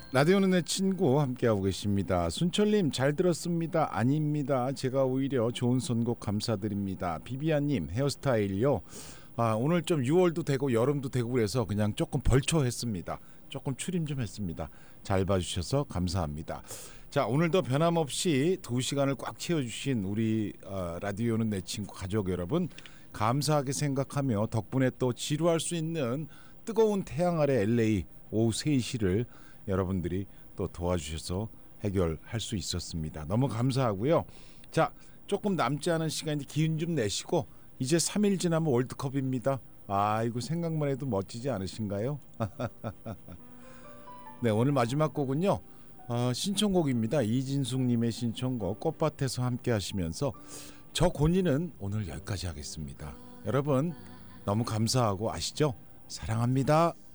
라디오는 내 친구 함께하고 계십니다. 순철님 잘 들었습니다. 아닙니다. 제가 오히려 좋은 선곡 감사드립니다. 비비안님 헤어스타일요. 오늘 좀 6월도 되고 여름도 되고 그래서 그냥 조금 벌초했습니다. 조금 추림 좀 했습니다. 잘 봐주셔서 감사합니다. 자, 오늘도 변함없이 2시간을 꽉 채워주신 우리 라디오는 내 친구 가족 여러분 감사하게 생각하며 덕분에 또 지루할 수 있는 뜨거운 태양 아래 LA 오후 3시를 여러분들이 또 도와주셔서 해결할 수 있었습니다. 너무 감사하고요. 자, 조금 남지 않은 시간인데 기운 좀 내시고 이제 3일 지나면 월드컵입니다. 이거 생각만 해도 멋지지 않으신가요? 네, 오늘 마지막 곡은요. 신청곡입니다. 이진숙님의 신청곡 꽃밭에서 함께 하시면서 저 곤이는 오늘 여기까지 하겠습니다. 여러분 너무 감사하고 아시죠? 사랑합니다.